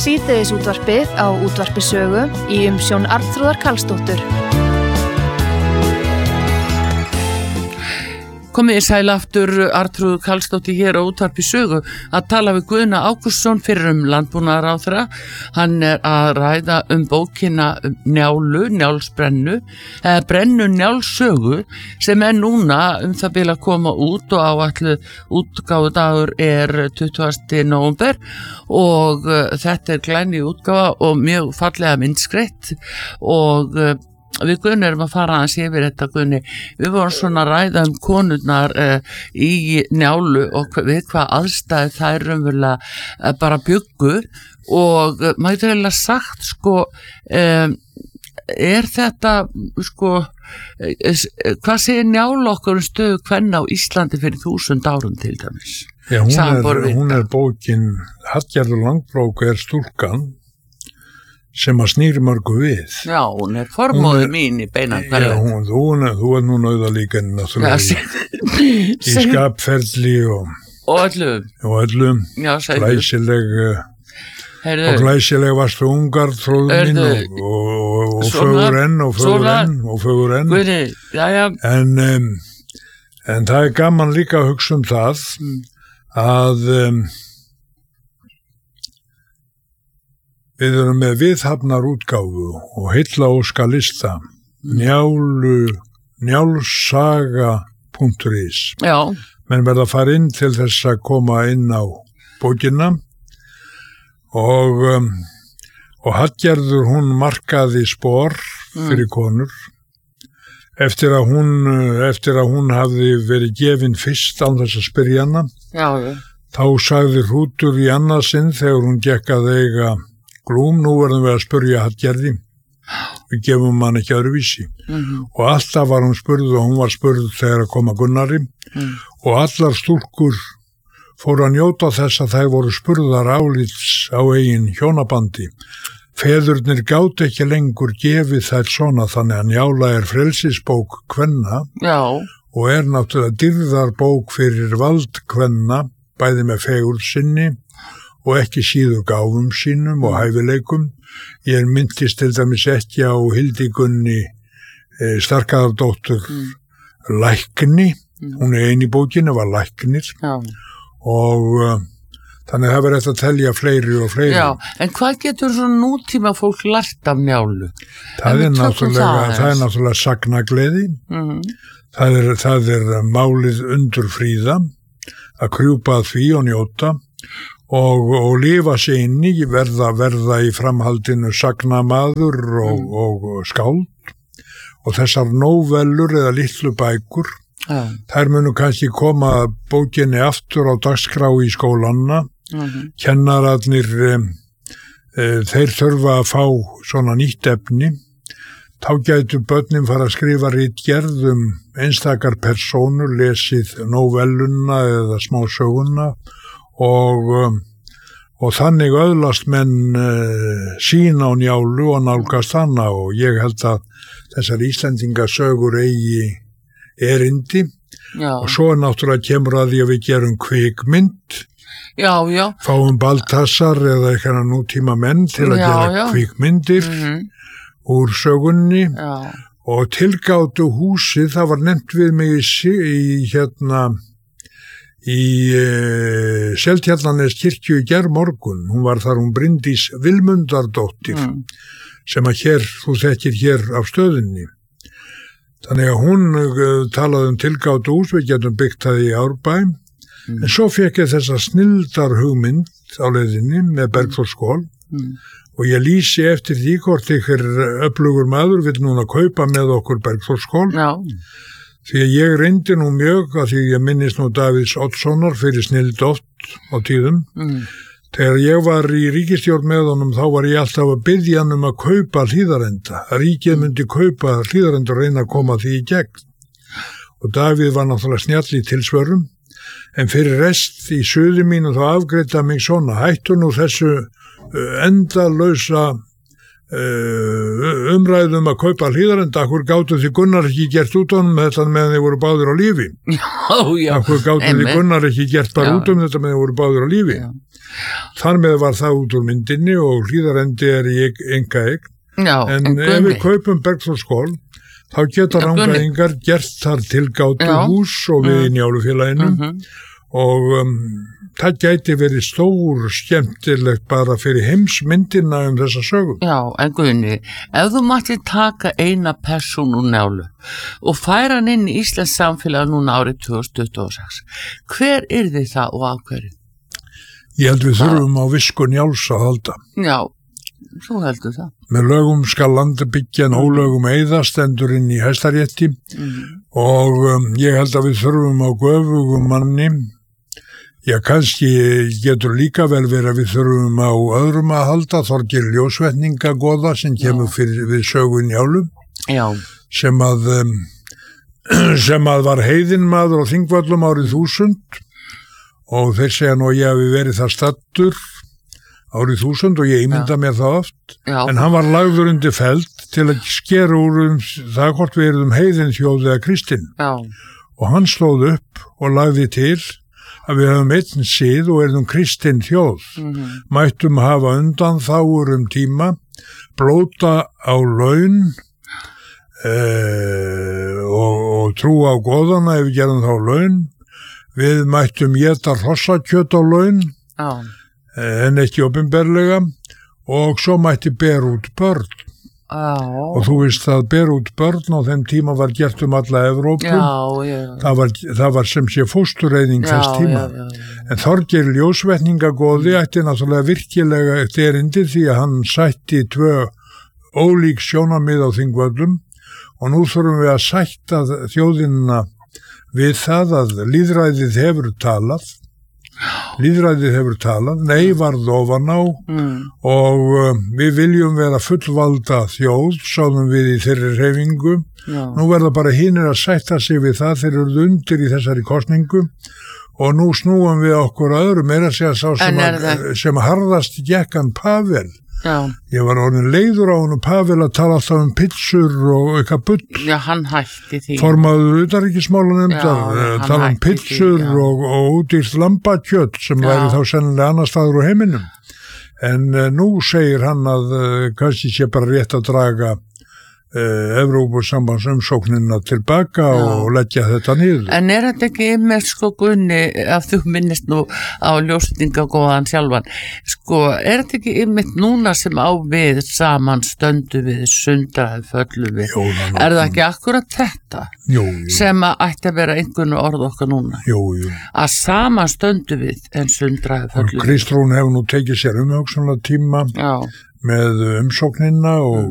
Síðdegisútvarpið á Útvarpi Sögu í umsjón Arnþrúðar Karlsdóttur. Komið sæl aftur, Arnþrúður Karlsdóttir hér á Útvarpi Sögu að tala við Guðna Ágústsson fyrir landbúnaðarráðherra. Hann að ræða bókina Njálu, Njálsbrennu, Brennu Njálssögu sem núna það bil að koma út og áætluð útgáfudagur 20. nóvember og þetta glæný útgáfa og mjög fallega myndskreytt og við Guðni erum að fara aðeins yfir þetta Guðni. Við vorum svona að ræða konurnar í Njálu og við hvað aðstæði þær raunverulega bara bjuggu og maður getur eiginlega sagt er þetta hvað segir Njálu okkur stöðu kvenna á Íslandi fyrir 1000 árum til dæmis? Já, hún bókin Hallgerður Langbrók stúlkan sem að snýri mörgu við. Já, hún formóður mín í beinan hverju. Já, þú nú nauðalíkan náttúrulega í skapferli og öllum glæsileg varstu ungar tróðin og fögur enn en það gaman líka að hugsa það að við erum með viðhafnar útgáfu og heilla óska lista njálsaga.is menn verða að fara inn til þess að koma inn á bókina og Hallgerður hún markaði spor fyrir konur eftir að hún hafði verið gefin fyrst án þess að spyrja hana þá sagði Hrútur í annað sinn þegar hún gekk að eiga Glúm, nú verðum við að spyrja Hallgerði. Við gefum hann ekki öðruvísi. Og alltaf var hún spurð og hún var spurð þegar að koma Gunnari. Og allar stúlkur fóru að njóta þess að þær voru spurðar álits á eigin hjónabandi. Feðurnir gátu ekki lengur gefið þær svona þannig að Njála frelsisbók kvenna og náttúrulega dýrðarbók fyrir vald kvenna, bæði með fegurð sinni og ekki síður gáfum sínum og hæfileikum. Ég minntist til dæmis ekki á Hildigunni Starkaðardóttur lækni, hún ein í bókinu, var læknir og þannig að það verður að telja fleiri og fleiri. Já, en hvað getur svona nútíma fólk lært af Njálu? Það er náttúrulega sagnagleði, það er málið undur fríða, að krjúpa að því og njóta og lifa sig inn í verða í framhaldinu sagnamaður og skáld og þessar nóvellur eða litlu bækur þær munu kannski koma bókinni aftur á dagskrá í skólanna kennararnir þeir þurfa að fá svona nýtt efni þá gætu börnin fara að skrifa ritgerð einstakar persónur lesið nóvelluna eða smásöguna og þannig öðlast menn sín á Njálu og nálgast hana og ég held að þessar Íslendingasögur eigi erindi og svo náttúrulega kemur að því að við gerum kvikmynd fáum Baltasar eða eitthvað nútíma menn til að gera kvikmyndir úr sögunni og tilgátu húsið, það var nefnt við mig í Seltjarnarnes kirkju í gærmorgun, hún var þar Bryndís Vilmundardóttir sem að þú þekkir hér af stöðinni. Þannig að hún talaði tilgátu hús, við getum byggt það í Árbæ, en svo fekk ég þessa snildar hugmynd á leiðinni með Bergþórsskól og ég lýsi eftir því hvort ykkur öflugur maður vil núna kaupa með okkur Bergþórsskól. Því að ég reyndi nú mjög að því ég minnist nú Davíðs Oddssonar fyrir snild oft á tíðum. Þegar ég var í ríkisstjórn með honum þá var ég alltaf að biðja hann að kaupa Hlíðarenda. Að ríkið myndi kaupa Hlíðarenda og reyna að koma því í gegn. Og Davíð var náttúrulega snjall í tilsvörum. En fyrir rest í suði mínu þá afgreiddi mig svona. Hættu nú þessu endalausa umræðum að kaupa Hlíðarenda, akkur gátu því Gunnar ekki gert út honum þetta meðan þeir voru báðir á lífi. Akkur gátu því Gunnar ekki gert bara út þetta meðan þeir voru báðir á lífi. Þar með var það út úr myndinni og Hlíðarendi í einkaeign. Já, en ef við kaupum Bergþórskóla þá geta Rangæingar gert þar tilgátu hús og við í Njálufélaginu og það gæti verið stór skemmtilegt bara fyrir heimsmyndina þessa sögu. Já, en Guðni, ef þú mættir taka eina persón úr Njálu og færa hann inn í Íslands samfélag núna árið 2026, hver yrði það og af hverju? Ég held við þurfum á visku Njáls að halda. Já, þú heldur það. Með lögum skal landi byggja en ólögum eyða stendur inn í Hæstarétti og ég held að við þurfum á göfugum manni. Já, kannski getur líka vel verið að við þurfum á öðrum að halda, Þorgeir ljósvetningagoða sem kemur við sögu Njálu, sem að var heiðinmaður á Þingvöllum árið 1000 og þeir segja nú að ég hafi verið það staddur árið 1000 og ég ímynda mér það oft, en hann var lagður undir feld til að skera úr það hvort við erum heiðinþjóð eða kristinn. Og hann stóð upp og lagði til að við höfum einn sið og erum kristinn þjóð. Mættum hafa undan þáur tíma, blóta á laun og trú á goðana ef við gerum þá laun. Við mættum éta hrossakjöt á laun, en ekki opinberlega, og svo mætti bera út börn. Og þú veist að bera út börn á þeim tíma var gert alla Evrópu. Það var sem sé fóstureyðing þess tíma. En Þorgeir ljósvetningagoði ætti náttúrulega virkilega eftir erindi því að hann sætti 2 ólík sjónarmið á Þingvöllum og nú þurfum við að sætta þjóðina við það að lýðræðið hefur talað. Nei varð ofan á og við viljum vera fullvalda þjóð, sáðum við í þeirri hreyfingu. Nú verða bara hinir að sætta sig við það, þeir eru undir í þessari kosningu og nú snúum við okkur öðru meira að segja sá sem harðast gekkan Pavel. Ég var orðin leiður á honum Pavel að tala alltaf pizzur og eitthvað bull. Já, hann hætti því. Formaður utanríkismálanefndar tala pizzur og útýrt lambakjöt sem væri þá sennilega annar staður á heiminum. En nú segir hann að kannski sé bara rétt að draga Evrópusambandsumsóknina tilbaka og leggja þetta niður. En þetta ekki með Gunni, að þú minnist nú á ljósvetningagóðan sjálfan, þetta ekki einmitt núna sem á við saman stöndu við, sundraði, föllu við? Það ekki akkurat þetta sem að ætti að vera einhvern orð okkar núna? Að saman stöndu við en sundraði, föllu við. Kristrún hefur nú tekið sér umhugsunartíma með umsóknina og